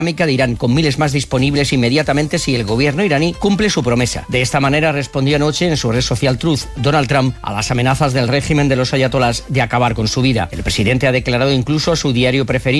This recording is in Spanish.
de Irán, con miles más disponibles inmediatamente si el gobierno iraní cumple su promesa. De esta manera respondió anoche en su red social Truth Donald Trump a las amenazas del régimen de los ayatolás de acabar con su vida. El presidente ha declarado incluso a su diario preferido